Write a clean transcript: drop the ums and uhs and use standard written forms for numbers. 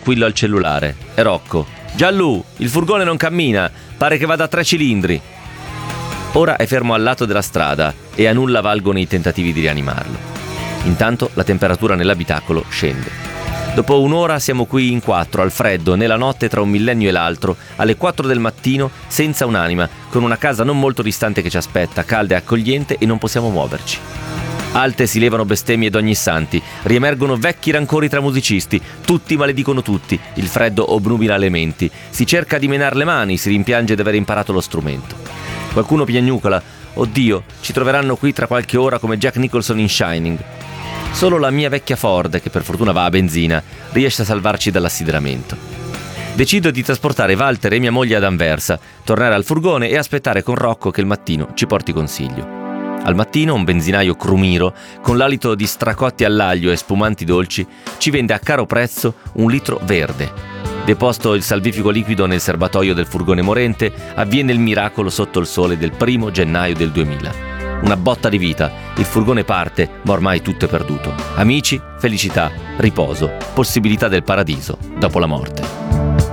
squillo al cellulare. È Rocco. Giallù, il furgone non cammina, pare che vada a 3 cilindri. Ora è fermo al lato della strada e a nulla valgono i tentativi di rianimarlo. Intanto la temperatura nell'abitacolo scende. Dopo un'ora siamo qui in 4, al freddo, nella notte tra un millennio e l'altro, alle 4 del mattino, senza un'anima, con una casa non molto distante che ci aspetta, calda e accogliente, e non possiamo muoverci. Alte si levano bestemmie d'ogni santi, riemergono vecchi rancori tra musicisti, tutti maledicono tutti, il freddo obnubila le menti, si cerca di menar le mani, si rimpiange di aver imparato lo strumento. Qualcuno piagnucola: oddio, ci troveranno qui tra qualche ora come Jack Nicholson in Shining. Solo la mia vecchia Ford, che per fortuna va a benzina, riesce a salvarci dall'assideramento. Decido di trasportare Walter e mia moglie ad Anversa, tornare al furgone e aspettare con Rocco che il mattino ci porti consiglio. Al mattino un benzinaio crumiro, con l'alito di stracotti all'aglio e spumanti dolci, ci vende a caro prezzo 1 litro verde. Deposto il salvifico liquido nel serbatoio del furgone morente, avviene il miracolo sotto il sole del 1° gennaio del 2000. Una botta di vita, il furgone parte, ma ormai tutto è perduto. Amici, felicità, riposo, possibilità del paradiso dopo la morte.